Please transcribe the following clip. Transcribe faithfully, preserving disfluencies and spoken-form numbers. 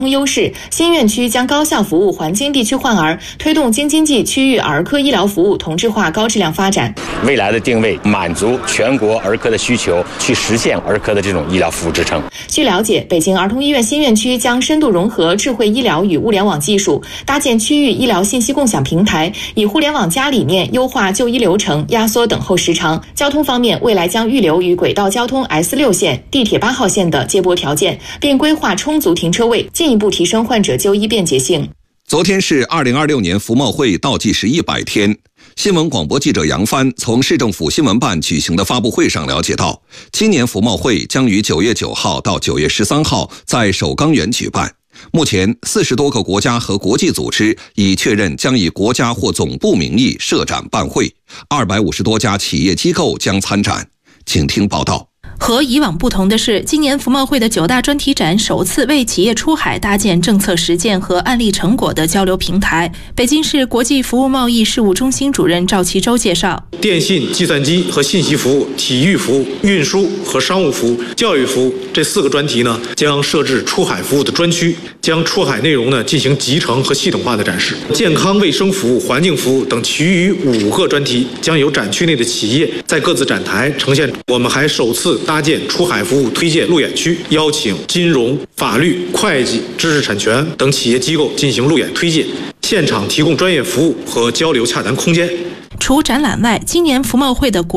优势，新院区将高效服务环京地区患儿，推动京津冀区域儿科医疗服务同质化高质量发展。 未来的定位满足全国儿科的需求，去实现儿科的这种医疗服务支撑。 据了解，北京儿童医院新院区将深度融合智慧医疗与物联网技术，搭建区域医疗信息共享平台，以互联网加理念优化就医流程，压缩等候时长。交通方面，未来将预留与轨道交通 S 六 线、地铁八号线的接驳条件，并规划充足停车位，进一步提升患者就医便捷性。 昨天是二零二六年服贸会倒计时一百天。新闻广播记者杨帆从市政府新闻办举行的发布会上了解到，今年服贸会将于九月九号到九月十三号在首钢园举办。目前四十多个国家和国际组织已确认将以国家或总部名义设展办会，二百五十多家企业机构将参展。请听报道。 和以往不同的是，今年服贸会的九大专题展首次为企业出海搭建政策实践和案例成果的交流平台。北京市国际服务贸易事务中心主任赵其洲介绍， 电信、计算机和信息服务、体育服务、运输和商务服务、教育服务这四个专题呢，将设置出海服务的专区，将出海内容呢进行集成和系统化的展示。健康卫生服务、环境服务等其余五个专题将由展区内的企业在各自展台呈现。我们还首次搭建出海服务推介路演区，邀请金融、法律、会计、知识产权等企业机构进行路演推介，现场提供专业服务和交流洽谈空间。 除展览外，今年服贸会的国